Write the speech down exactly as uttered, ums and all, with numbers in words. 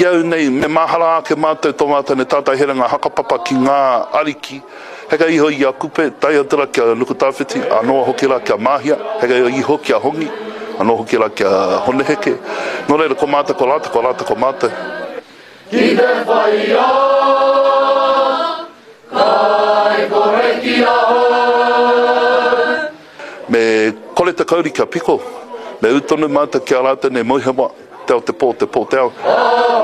Ki au nei, me mahara ke mātou tō mātou ne tātai herenga hakapapa ki ngā ariki. Heka iho i a kupe, tai atara kia nukutawhiti, anoa hoki la kia mahia, heka iho kia hongi, anoa hoki la kia honeheke. Nō reira ko mātou ko lata, ko lata ko mātou. Ki te whaia, kai kore ki ahoi. Me kore te kauri kia piko, me utonu mātou kia rata ne moihewa, teo te pō, te pō teo.